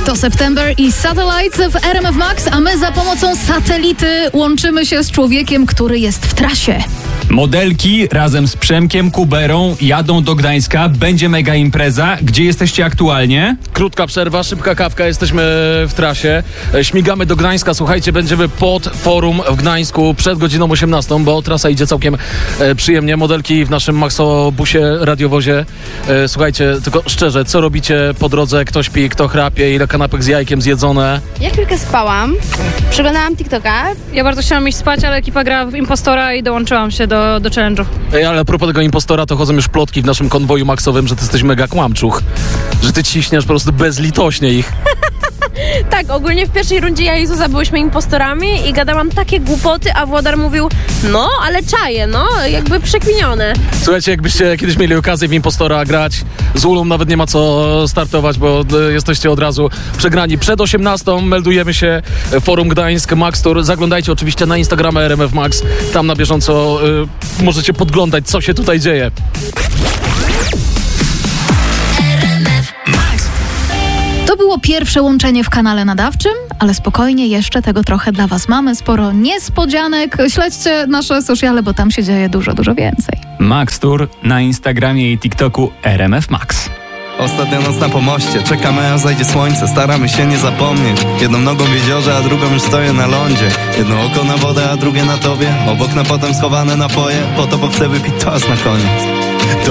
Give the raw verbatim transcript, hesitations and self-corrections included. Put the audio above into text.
To September i Satellites w R M F Max, a my za pomocą satelity łączymy się z człowiekiem, który jest w trasie. Modelki razem z Przemkiem Kuberą jadą do Gdańska. Będzie mega impreza. Gdzie jesteście aktualnie? Krótka przerwa, szybka kawka, jesteśmy w trasie. Śmigamy do Gdańska, słuchajcie, będziemy pod forum w Gdańsku przed godziną osiemnastą, bo trasa idzie całkiem e, przyjemnie. Modelki w naszym Maxobusie, radiowozie. E, słuchajcie, tylko szczerze, co robicie po drodze? Kto śpi, kto chrapie, ile kanapek z jajkiem zjedzone? Ja chwilkę spałam, przeglądałam TikToka. Ja bardzo chciałam iść spać, ale ekipa gra w impostora i dołączyłam się do, do challenge'u. Ej, ale a propos tego impostora, to chodzą już plotki w naszym konwoju maxowym, że ty jesteś mega kłamczuch. Że ty ciśniesz po prostu bezlitośnie ich. Tak, ogólnie w pierwszej rundzie ja i Zuza byłyśmy impostorami i gadałam takie głupoty, a Włodar mówił, no, ale czaje, no, jakby przekminione. Słuchajcie, jakbyście kiedyś mieli okazję w impostora grać, z Ulą nawet nie ma co startować, bo e, jesteście od razu przegrani. Przed osiemnastą meldujemy się, e, Forum Gdańsk, Max Tour. Zaglądajcie oczywiście na Instagrama R M F Max, tam na bieżąco e, możecie podglądać, co się tutaj dzieje. To było pierwsze łączenie w kanale nadawczym, ale spokojnie, jeszcze tego trochę dla was mamy. Sporo niespodzianek. Śledźcie nasze sociale, bo tam się dzieje dużo, dużo więcej. Max Tour na Instagramie i TikToku R M F Max. Ostatnia noc na pomoście, czekamy aż zajdzie słońce, staramy się nie zapomnieć. Jedną nogą w jeziorze, a drugą już stoję na lądzie. Jedno oko na wodę, a drugie na tobie. Obok na potem schowane napoje, po to bo chcę wypić toast na koniec.